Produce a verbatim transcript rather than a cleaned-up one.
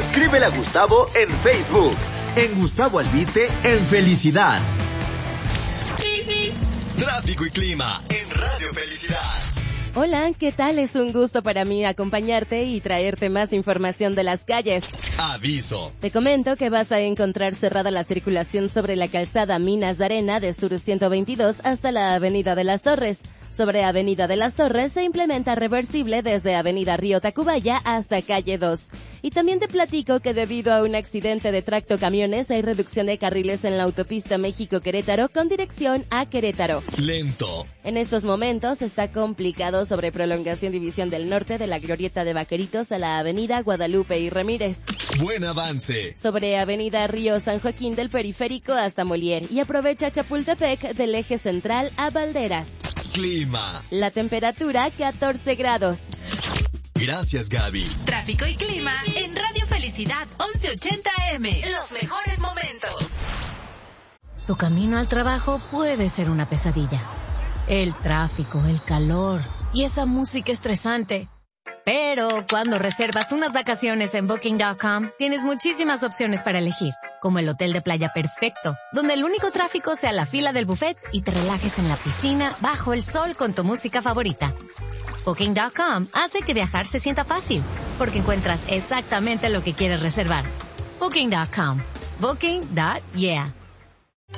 Escríbele a Gustavo en Facebook. En Gustavo Albite, en Felicidad. Tráfico y clima en Radio Felicidad. Hola, ¿qué tal? Es un gusto para mí acompañarte y traerte más información de las calles. Aviso. Te comento que vas a encontrar cerrada la circulación sobre la calzada Minas de Arena de Sur ciento veintidós hasta la Avenida de las Torres. Sobre Avenida de las Torres se implementa reversible desde Avenida Río Tacubaya hasta Calle dos. Y también te platico que debido a un accidente de tractocamiones hay reducción de carriles en la autopista México-Querétaro con dirección a Querétaro. Lento. En estos momentos está complicado sobre prolongación División del Norte de la Glorieta de Vaqueritos a la Avenida Guadalupe y Ramírez. Buen avance. Sobre Avenida Río San Joaquín del Periférico hasta Molière y aprovecha Chapultepec del eje central a Valderas. Clima. La temperatura catorce grados. Gracias, Gaby. Tráfico y clima en Radio Felicidad once ochenta A M. Los mejores momentos. Tu camino al trabajo puede ser una pesadilla. El tráfico, el calor y esa música estresante. Pero cuando reservas unas vacaciones en Booking punto com, tienes muchísimas opciones para elegir, como el hotel de playa perfecto, donde el único tráfico sea la fila del buffet y te relajes en la piscina bajo el sol con tu música favorita. Booking punto com hace que viajar se sienta fácil, porque encuentras exactamente lo que quieres reservar. Booking punto com. Booking. Yeah.